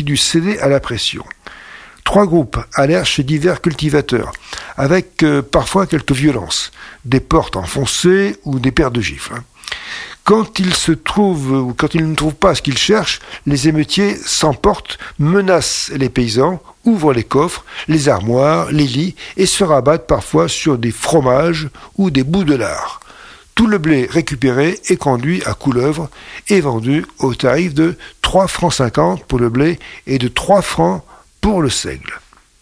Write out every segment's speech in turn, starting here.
qui dut céder à la pression. 3 groupes allèrent chez divers cultivateurs, avec parfois quelques violences, des portes enfoncées ou des paires de gifles. Quand ils ne trouvent pas ce qu'ils cherchent, les émeutiers s'emportent, menacent les paysans, ouvrent les coffres, les armoires, les lits et se rabattent parfois sur des fromages ou des bouts de lard. Tout le blé récupéré est conduit à Couleuvre et vendu au tarif de 3,50 francs pour le blé et de 3 francs pour le seigle.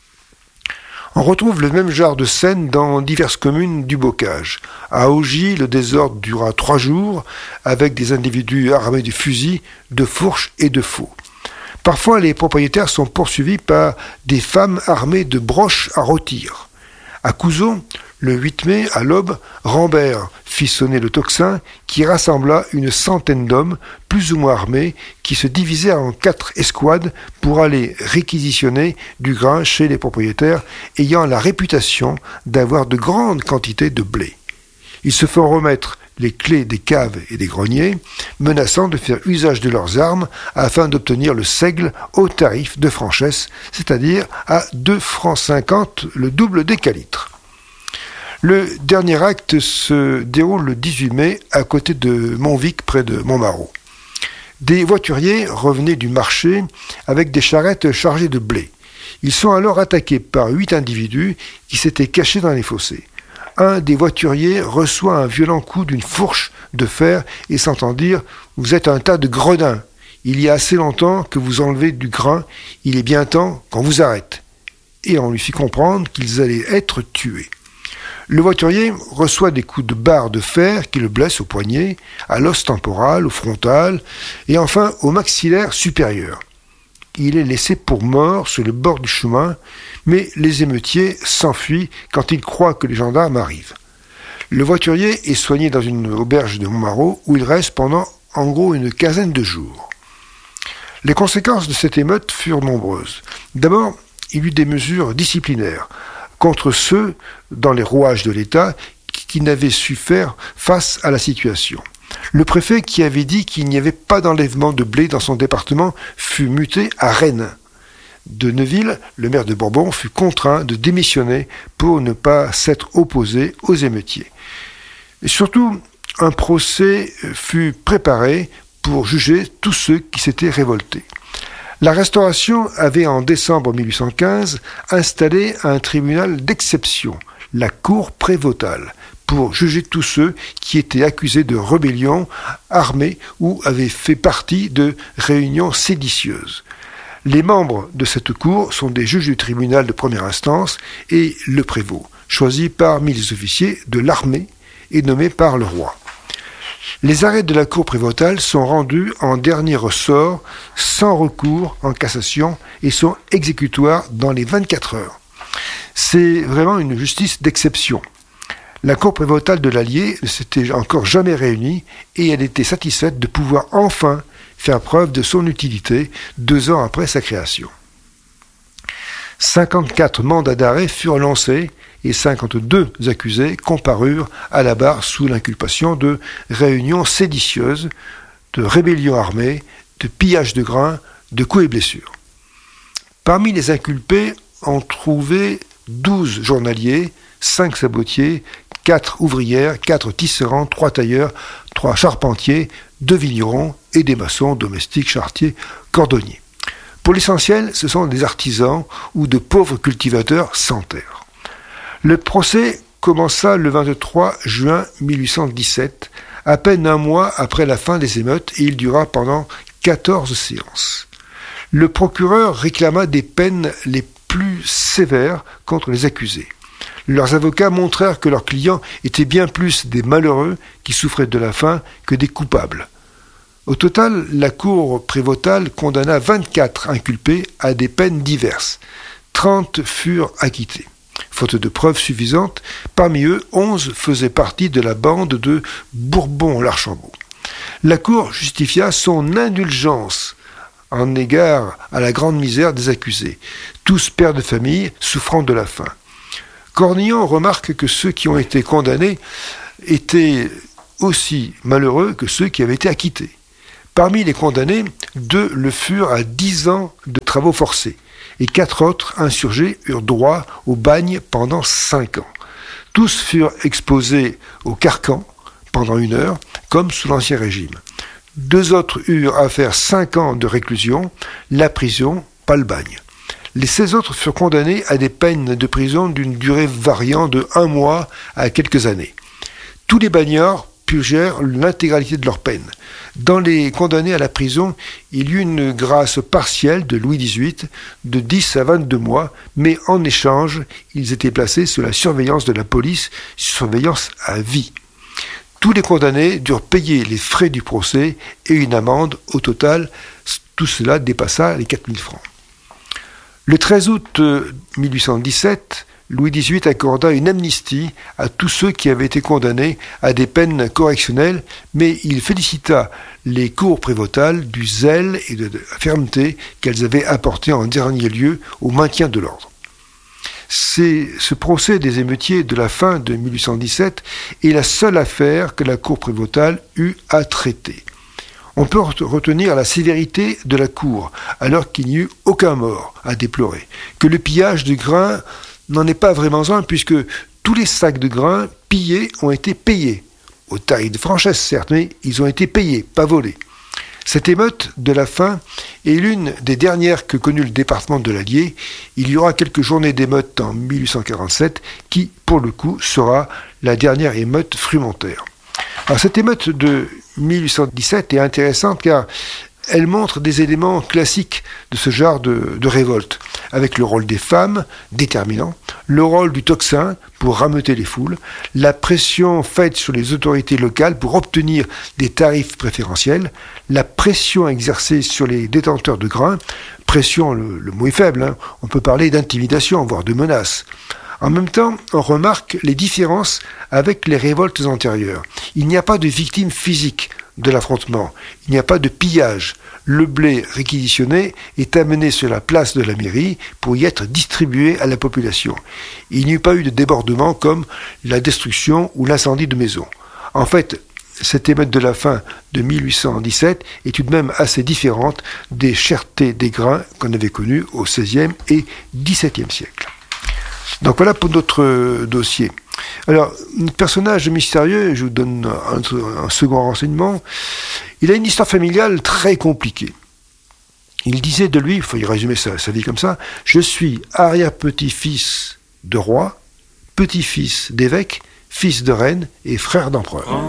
On retrouve le même genre de scène dans diverses communes du bocage. À Augy, le désordre dura 3 jours, avec des individus armés de fusils, de fourches et de faux. Parfois, les propriétaires sont poursuivis par des femmes armées de broches à rôtir. À Couzon, le 8 mai, à l'aube, Rambert fit sonner le tocsin qui rassembla une centaine d'hommes, plus ou moins armés, qui se divisèrent en 4 escouades pour aller réquisitionner du grain chez les propriétaires ayant la réputation d'avoir de grandes quantités de blé. Ils se font remettre les clés des caves et des greniers, menaçant de faire usage de leurs armes afin d'obtenir le seigle au tarif de franchesse, c'est-à-dire à 2,50 francs, le double des calitres. Le dernier acte se déroule le 18 mai à côté de Montvic, près de Montmarault. Des voituriers revenaient du marché avec des charrettes chargées de blé. Ils sont alors attaqués par 8 individus qui s'étaient cachés dans les fossés. Un des voituriers reçoit un violent coup d'une fourche de fer et s'entend dire « Vous êtes un tas de gredins. Il y a assez longtemps que vous enlevez du grain. Il est bien temps qu'on vous arrête. » Et on lui fit comprendre qu'ils allaient être tués. Le voiturier reçoit des coups de barre de fer qui le blessent au poignet, à l'os temporal, au frontal et enfin au maxillaire supérieur. Il est laissé pour mort sur le bord du chemin, mais les émeutiers s'enfuient quand ils croient que les gendarmes arrivent. Le voiturier est soigné dans une auberge de Montmarault où il reste pendant en gros une quinzaine de jours. Les conséquences de cette émeute furent nombreuses. D'abord, il y eut des mesures disciplinaires contre ceux dans les rouages de l'État qui n'avaient su faire face à la situation. Le préfet qui avait dit qu'il n'y avait pas d'enlèvement de blé dans son département fut muté à Rennes. De Neuville, le maire de Bourbon, fut contraint de démissionner pour ne pas s'être opposé aux émeutiers. Et surtout, un procès fut préparé pour juger tous ceux qui s'étaient révoltés. La Restauration avait en décembre 1815 installé un tribunal d'exception, la Cour prévôtale, pour juger tous ceux qui étaient accusés de rébellion armée ou avaient fait partie de réunions séditieuses. Les membres de cette cour sont des juges du tribunal de première instance et le prévôt, choisi parmi les officiers de l'armée et nommé par le roi. Les arrêts de la Cour prévôtale sont rendus en dernier ressort, sans recours en cassation et sont exécutoires dans les 24 heures. C'est vraiment une justice d'exception. La Cour prévôtale de l'Allier ne s'était encore jamais réunie et elle était satisfaite de pouvoir enfin faire preuve de son utilité 2 ans après sa création. 54 mandats d'arrêt furent lancés et 52 accusés comparurent à la barre sous l'inculpation de réunions séditieuses, de rébellion armée, de pillage de grains, de coups et blessures. Parmi les inculpés, on trouvait 12 journaliers, 5 sabotiers, 4 ouvrières, 4 tisserands, 3 tailleurs, 3 charpentiers, 2 vignerons et des maçons domestiques, charretiers, cordonniers. Pour l'essentiel, ce sont des artisans ou de pauvres cultivateurs sans terre. Le procès commença le 23 juin 1817, à peine un mois après la fin des émeutes, et il dura pendant 14 séances. Le procureur réclama des peines les plus sévères contre les accusés. Leurs avocats montrèrent que leurs clients étaient bien plus des malheureux qui souffraient de la faim que des coupables. Au total, la Cour prévôtale condamna 24 inculpés à des peines diverses. 30 furent acquittés. Faute de preuves suffisantes, parmi eux, 11 faisaient partie de la bande de Bourbon-l'Archambault. La Cour justifia son indulgence en égard à la grande misère des accusés, tous pères de famille souffrant de la faim. Cornillon remarque que ceux qui ont été condamnés étaient aussi malheureux que ceux qui avaient été acquittés. Parmi les condamnés, 2 le furent à 10 ans de travaux forcés, et 4 autres insurgés eurent droit au bagne pendant 5 ans. Tous furent exposés au carcan pendant 1 heure, comme sous l'Ancien Régime. 2 autres eurent à faire 5 ans de réclusion, la prison, pas le bagne. Les 16 autres furent condamnés à des peines de prison d'une durée variant de 1 mois à quelques années. Tous les bagnards purgèrent l'intégralité de leur peine. Dans les condamnés à la prison, il y eut une grâce partielle de Louis XVIII de 10 à 22 mois, mais en échange, ils étaient placés sous la surveillance de la police, surveillance à vie. Tous les condamnés durent payer les frais du procès et une amende. Au total, tout cela dépassa les 4 000 francs. Le 13 août 1817, Louis XVIII accorda une amnistie à tous ceux qui avaient été condamnés à des peines correctionnelles, mais il félicita les cours prévôtales du zèle et de la fermeté qu'elles avaient apporté en dernier lieu au maintien de l'ordre. Ce procès des émeutiers de la fin de 1817 est la seule affaire que la cour prévôtale eut à traiter. On peut retenir la sévérité de la cour, alors qu'il n'y eut aucun mort à déplorer, que le pillage de grains n'en est pas vraiment un, puisque tous les sacs de grains pillés ont été payés. Au tarif de franchise, certes, mais ils ont été payés, pas volés. Cette émeute de la faim est l'une des dernières que connut le département de l'Allier. Il y aura quelques journées d'émeute en 1847, qui, pour le coup, sera la dernière émeute frumentaire. Alors, cette émeute de 1817 est intéressante car elle montre des éléments classiques de ce genre de révolte, avec le rôle des femmes, déterminant, le rôle du tocsin pour rameuter les foules, la pression faite sur les autorités locales pour obtenir des tarifs préférentiels, la pression exercée sur les détenteurs de grains, pression, le mot est faible, on peut parler d'intimidation, voire de menace. En même temps, on remarque les différences avec les révoltes antérieures. Il n'y a pas de victimes physiques de l'affrontement, il n'y a pas de pillage. Le blé réquisitionné est amené sur la place de la mairie pour y être distribué à la population. Il n'y eut pas eu de débordement comme la destruction ou l'incendie de maisons. En fait, cette émeute de la fin de 1817 est tout de même assez différente des chertés des grains qu'on avait connues au XVIe et XVIIe siècle. Donc voilà pour notre dossier. Alors, un personnage mystérieux, je vous donne un second renseignement, il a une histoire familiale très compliquée. Il disait de lui, il faut y résumer sa vie comme ça, « Je suis arrière-petit-fils de roi, petit-fils d'évêque, fils de reine et frère d'empereur. »